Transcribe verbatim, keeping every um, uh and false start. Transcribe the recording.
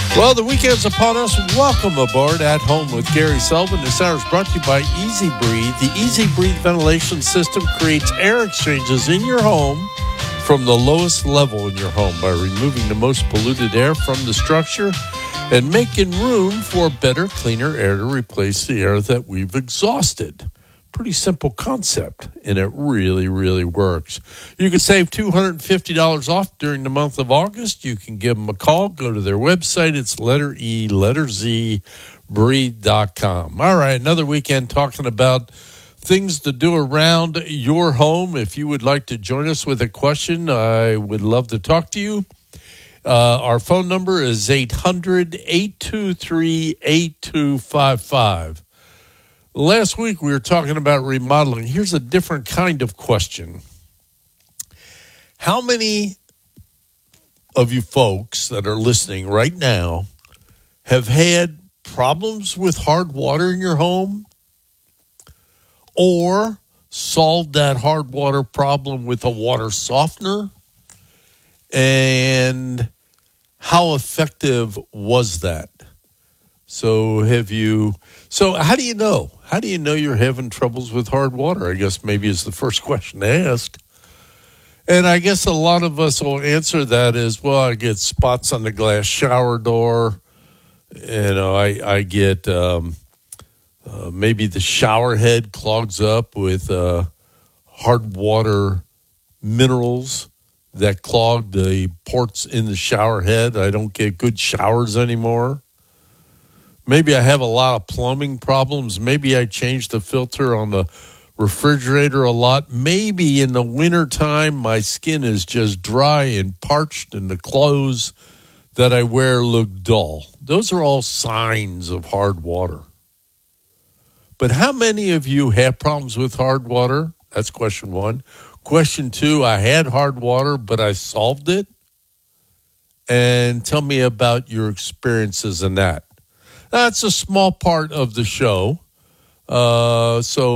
Well, the weekend's upon us. Welcome aboard At Home with Gary Sullivan. This hour is brought to you by Easy Breathe. The Easy Breathe ventilation system creates air exchanges in your home from the lowest level in your home by removing the most polluted air from the structure and making room for better, cleaner air to replace the air that we've exhausted. Pretty simple concept, and it really, really works. You can save two hundred fifty dollars off during the month of August. You can give them a call. Go to their website. It's letter E, letter Z, breathe dot com. All right, another weekend talking about things to do around your home. If you would like to join us with a question, I would love to talk to you. Uh, our phone number is eight hundred, eight two three, eight two five five. Last week, we were talking about remodeling. Here's a different kind of question. How many of you folks that are listening right now have had problems with hard water in your home or solved that hard water problem with a water softener? And how effective was that? So have you... So how do you know? How do you know you're having troubles with hard water? I guess maybe is the first question to ask. And I guess a lot of us will answer that as, well, I get spots on the glass shower door. You know, I, I get um, uh, maybe the shower head clogs up with uh, hard water minerals that clog the ports in the shower head. I don't get good showers anymore. Maybe I have a lot of plumbing problems. Maybe I changed the filter on the refrigerator a lot. Maybe in the wintertime, my skin is just dry and parched and the clothes that I wear look dull. Those are all signs of hard water. But how many of you have problems with hard water? That's question one. Question two, I had hard water, but I solved it. And tell me about your experiences in that. That's a small part of the show. Uh, so